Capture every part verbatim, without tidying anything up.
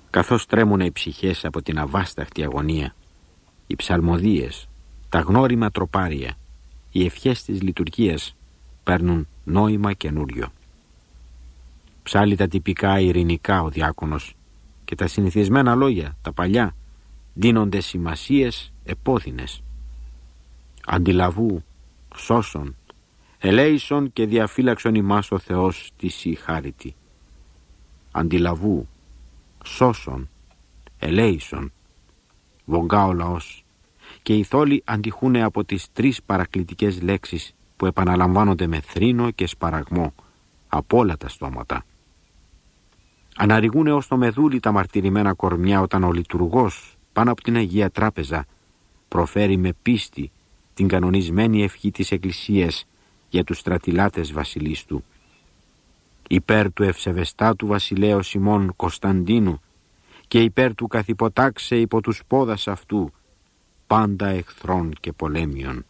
καθώς τρέμουν οι ψυχές από την αβάσταχτη αγωνία, οι ψαλμοδίες, τα γνώριμα τροπάρια, οι ευχές της λειτουργίας παίρνουν νόημα καινούριο. Ψάλλει τα τυπικά ειρηνικά ο διάκονος και τα συνηθισμένα λόγια, τα παλιά, δίνονται σημασίες επώδυνες. Αντιλαβού, σώσον, ελέησον και διαφύλαξον ημάς ο Θεός της η χάριτη. Αντιλαβού, σώσον, ελέησον, βογκά ο λαός, και οι θόλοι αντιχούνε από τις τρεις παρακλητικές λέξεις που επαναλαμβάνονται με θρήνο και σπαραγμό από όλα τα στόματα. Αναρριγούνε ως το μεδούλι τα μαρτυρημένα κορμιά όταν ο λειτουργός πάνω από την Αγία Τράπεζα προφέρει με πίστη την κανονισμένη ευχή της Εκκλησίας για τους στρατιλάτες βασιλείς του. Υπέρ του ευσεβεστάτου βασιλέως ημών Κωνσταντίνου και υπέρ του καθυποτάξε υπό τους πόδας αυτού πάντα εχθρών και πολέμιων.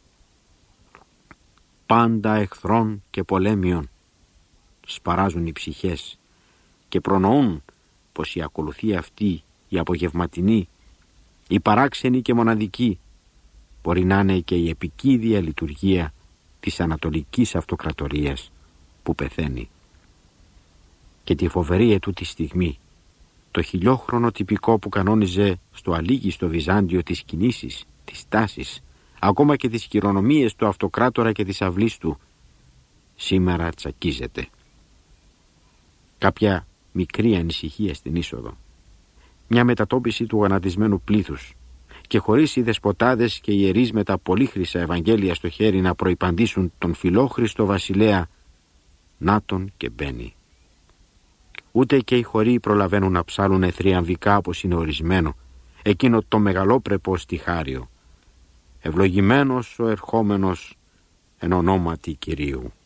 Πάντα εχθρών και πολέμιων, σπαράζουν οι ψυχές και προνοούν πως η ακολουθία αυτή, η απογευματινή, η παράξενη και μοναδική, μπορεί να είναι και η επικίδια λειτουργία της Ανατολικής Αυτοκρατορίας που πεθαίνει. Και τη φοβερή ετούτη στιγμή, το χιλιόχρονο τυπικό που κανόνιζε στο αλήγιστο Βυζάντιο τις κινήσεις, τις τάσεις, ακόμα και τις χειρονομίες του αυτοκράτορα και της αυλής του, σήμερα τσακίζεται. Κάποια μικρή ανησυχία στην είσοδο, μια μετατόπιση του γονατισμένου πλήθους, και χωρίς οι δεσποτάδες και οι ιερείς με τα πολύχρησα Ευαγγέλια στο χέρι να προϋπαντήσουν τον φιλόχριστο βασιλέα, νάτον και μπαίνει. Ούτε και οι χωροί προλαβαίνουν να ψάλουν θριαμβικά όπως είναι ορισμένο εκείνο το μεγαλόπρεπο στιχάριο. Ευλογημένος ο ερχόμενος εν ονόματι Κυρίου.